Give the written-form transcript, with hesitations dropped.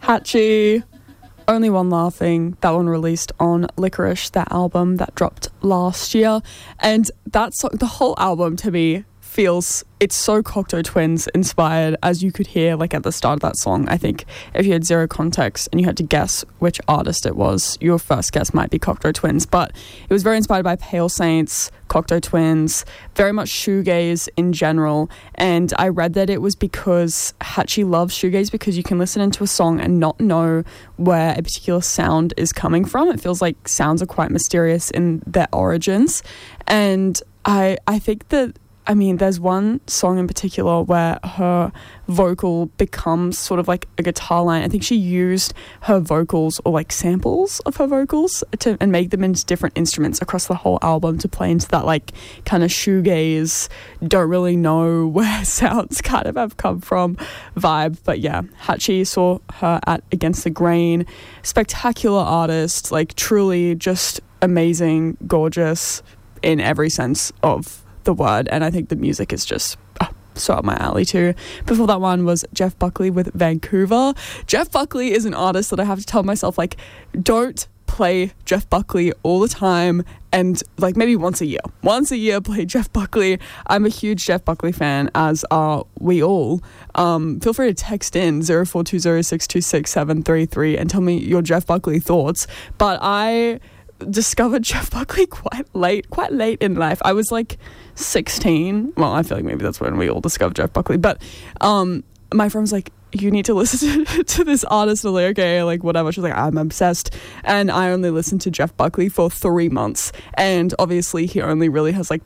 Hachi, Only One Laughing, that one released on Licorice, that album that dropped last year. And that song, the whole album to me it's so Cocteau Twins inspired, as you could hear like at the start of that song. I think if you had zero context and you had to guess which artist it was, your first guess might be Cocteau Twins. But it was very inspired by Pale Saints, Cocteau Twins, very much shoegaze in general. And I read that it was because Hachi loves shoegaze because you can listen into a song and not know where a particular sound is coming from. It feels like sounds are quite mysterious in their origins. And I think that, I mean, there's one song in particular where her vocal becomes sort of like a guitar line. I think she used her vocals or like samples of her vocals and make them into different instruments across the whole album to play into that like kind of shoegaze, don't really know where sounds kind of have come from vibe. But yeah, Hachi, saw her at Against the Grain. Spectacular artist, like truly just amazing, gorgeous in every sense of the word, and I think the music is just so up my alley too. Before that one was Jeff Buckley with Vancouver. Jeff Buckley is an artist that I have to tell myself, like, don't play Jeff Buckley all the time, and like maybe once a year play Jeff Buckley. I'm a huge Jeff Buckley fan, as are we all. Feel free to text in 0420626733 and tell me your Jeff Buckley thoughts. But I discovered Jeff Buckley quite late in life. I was like 16. Well, I feel like maybe that's when we all discovered Jeff Buckley. But my friend was like, you need to listen to this artist. And I'm like, okay, like whatever. She's like, I'm obsessed. And I only listened to Jeff Buckley for 3 months. And obviously he only really has like